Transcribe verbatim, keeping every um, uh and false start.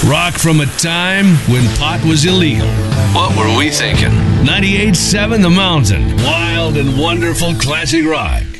Rock from a time when pot was illegal. What were we thinking? ninety-eight point seven The Mountain. Wild and wonderful classic rock.